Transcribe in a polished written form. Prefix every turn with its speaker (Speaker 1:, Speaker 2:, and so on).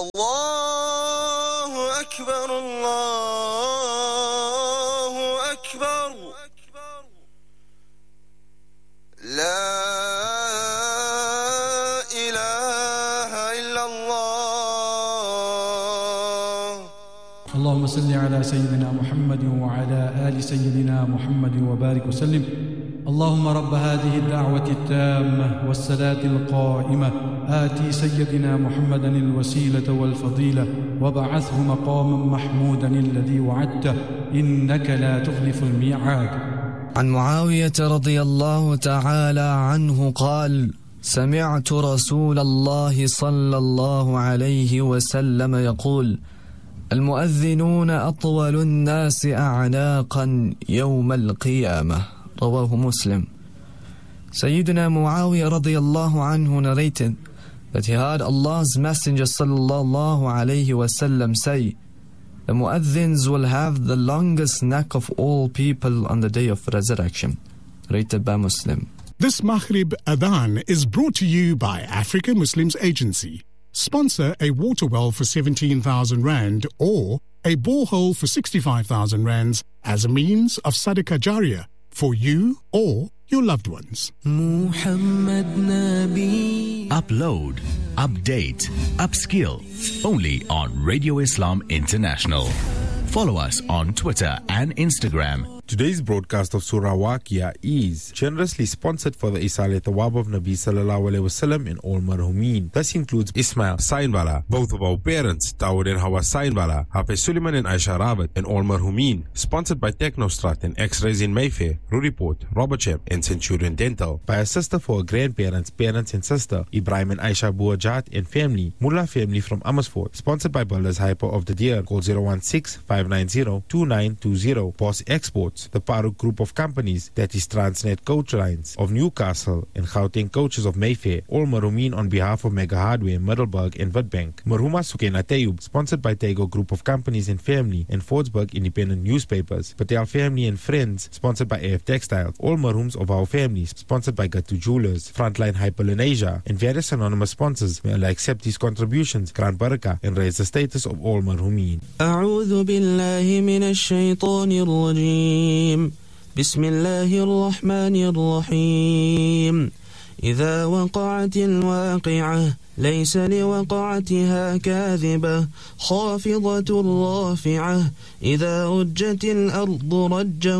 Speaker 1: الله أكبر الله أكبر لا إله إلا الله.
Speaker 2: اللهم صل على سيدنا محمد وعلى آل سيدنا محمد وبارك وسلم. اللهم رب هذه الدعوة التامة والصلاة القائمة آتي سيدنا محمدا الوسيلة والفضيلة وبعثه مقاما محمودا الذي وعدته إنك لا تخلف الميعاد.
Speaker 3: عن معاوية رضي الله تعالى عنه قال: سمعت رسول الله صلى الله عليه وسلم يقول: المؤذنون أطول الناس أعناقا يوم القيامة. رواه Muslim. Sayyidina Muawiyah radiyallahu anhu narrated that he heard Allah's Messenger sallallahu alayhi wasallam say, the mu'adhins will have the longest neck of all people on the day of resurrection. Rated by Muslim.
Speaker 4: This Maghrib Adhan is brought to you by Africa Muslims Agency. Sponsor a water well for 17,000 rand or a borehole for 65,000 rands as a means of Sadaqah Jariyah for you or your loved ones.
Speaker 5: Upload, update, upskill only on Radio Islam International. Follow us on Twitter and Instagram.
Speaker 6: Today's broadcast of Surah Waqia is generously sponsored for the Isale Thawab of Nabi Sallallahu Alaihi Wasallam in all marhumin. This includes Ismail Sainwala, both of our parents, Dawood and Hawa Sainwala, Hafiz Suleiman and Aisha Rawat, and all marhumin. Sponsored by Technostrat and X-Rays in Mayfair, Ruriport, Robertsham and Centurion Dental. By a sister for her grandparents, parents and sister, Ibrahim and Aisha Buajat and family, Mullah family from Amersfoort. Sponsored by Builders Hyper of the Deer. Call 016-590-2920. Boss Export. The Paruk Group of Companies, that is Transnet Coach Lines of Newcastle and Gauteng Coaches of Mayfair. All marhumin on behalf of Mega Hardware, Middelburg and Witbank. Marhuma Sukena Tayub, sponsored by Tego Group of Companies and Family and Fordsburg Independent Newspapers. Patel Family and Friends, sponsored by AF Textiles. All marhums of our families, sponsored by Gatu Jewelers, Frontline Hyper in Asia, and various anonymous sponsors. May Allah accept these contributions, grant barakah, and raise the status of all marhumin.
Speaker 7: أعوذ بالله من الشيطان الرجيم. بسم الله الرحمن الرحيم. إذا وقعت الواقعة ليس لوقعتها كاذبة خافضة رافعة إذا رجت الأرض رجا